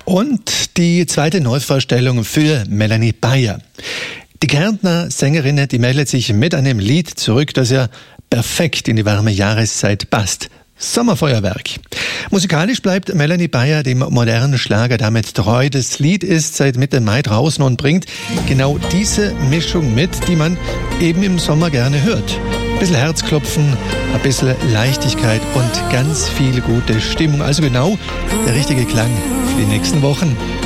Und die zweite Neuvorstellung für Melanie Beyer. Die Kärntner Sängerin, die meldet sich mit einem Lied zurück, das ja perfekt in die warme Jahreszeit passt. Sommerfeuerwerk. Musikalisch bleibt Melanie Beyer dem modernen Schlager damit treu. Das Lied ist seit Mitte Mai draußen und bringt genau diese Mischung mit, die man eben im Sommer gerne hört. Ein bisschen Herzklopfen, ein bisschen Leichtigkeit und ganz viel gute Stimmung. Also genau der richtige Klang für die nächsten Wochen.